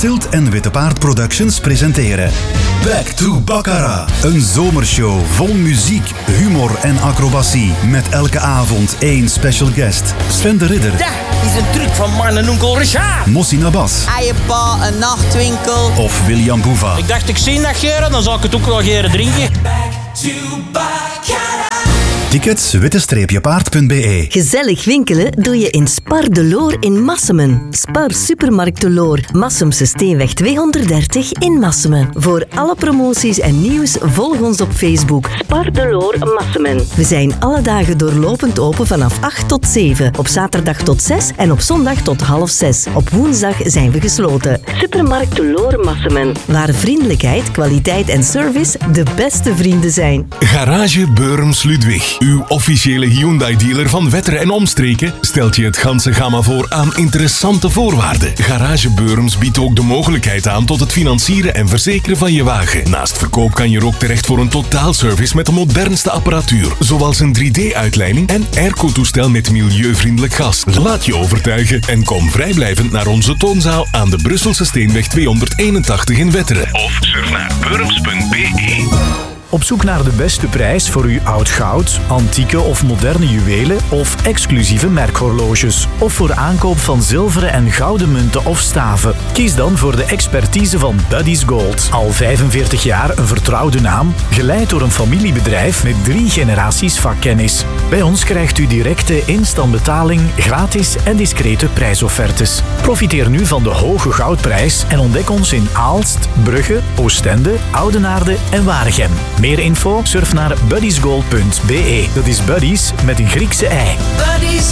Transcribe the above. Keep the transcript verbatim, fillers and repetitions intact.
Silt en Witte Paard Productions presenteren Back to Baccarat. Een zomershow vol muziek, humor en acrobatie. Met elke avond één special guest. Sven de Ridder. Dat is een truc van mijn en onkel Richard. Mossin Abbas. Eierpa, een nachtwinkel. Of William Boeva. Ik dacht, ik zie dat geren, dan zal ik het ook wel geren drinken. Tickets witte-paard punt b e. Gezellig winkelen doe je in Spar de Loor in Massemen. Spar Supermarkt de Loor, Massemse Steenweg tweehonderddertig in Massemen. Voor alle promoties en nieuws volg ons op Facebook. Spar de Loor Massemen. We zijn alle dagen doorlopend open vanaf acht tot zeven. Op zaterdag tot zes en op zondag tot half zes. Op woensdag zijn we gesloten. Supermarkt de Loor Massemen. Waar vriendelijkheid, kwaliteit en service de beste vrienden zijn. Garage Beurms Ludwig. Uw officiële Hyundai-dealer van Wetteren en omstreken stelt je het ganse gamma voor aan interessante voorwaarden. Garage Beurms biedt ook de mogelijkheid aan tot het financieren en verzekeren van je wagen. Naast verkoop kan je er ook terecht voor een totaalservice met de modernste apparatuur, zoals een drie D-uitleiding en airco-toestel met milieuvriendelijk gas. Laat je overtuigen en kom vrijblijvend naar onze toonzaal aan de Brusselse Steenweg tweehonderdeenentachtig in Wetteren. Of surf naar beurms punt b e. Op zoek naar de beste prijs voor uw oud goud, antieke of moderne juwelen of exclusieve merkhorloges. Of voor aankoop van zilveren en gouden munten of staven. Kies dan voor de expertise van Buddy's Gold. Al vijfenveertig jaar een vertrouwde naam, geleid door een familiebedrijf met drie generaties vakkennis. Bij ons krijgt u directe instantbetaling, gratis en discrete prijsoffertes. Profiteer nu van de hoge goudprijs en ontdek ons in Aalst, Brugge, Oostende, Oudenaarde en Waregem. Meer info? Surf naar buddies gold punt b e. Dat is Buddies met een Griekse ei. Buddies